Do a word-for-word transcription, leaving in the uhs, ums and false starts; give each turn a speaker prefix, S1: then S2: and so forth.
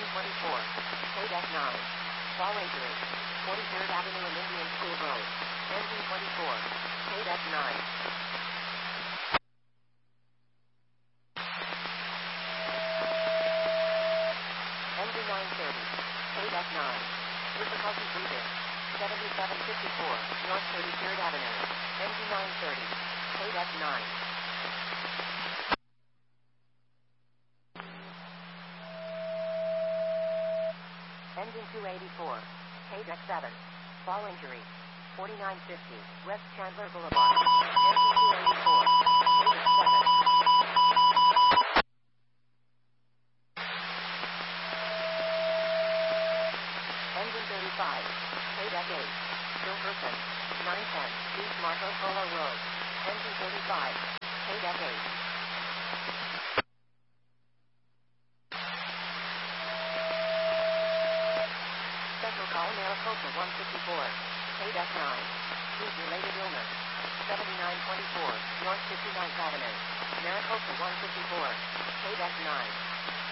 S1: twenty-four, K nine. Fall injury. forty-third Avenue and Indian School Road. Engine twenty-four, K nine. Engine nine thirty, K nine. Difficulty breathing. seventy-seven fifty-four, North thirty-third Avenue. Engine nine thirty, K nine. Engine two eighty-four, K seven. Fall injury. forty-nine fifty, West Chandler Boulevard. Engine two eighty-four, K seven. Engine thirty-five, K eight. Silverton, nine ten, East Marco Polo Road. Engine thirty-five, K eight. Special call Maricopa one fifty-four, K nine. Heat-related illness. seventy-nine twenty-four, North fifty-ninth Avenue. Maricopa one fifty-four, K nine.